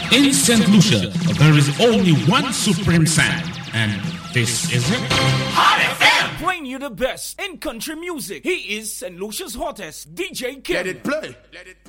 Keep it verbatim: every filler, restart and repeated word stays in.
In Saint Lucia, there is only one supreme sound, and this is it. Hot F M! Playing you the best in country music. He is Saint Lucia's hottest, D J Kim. Let it play. Let it play.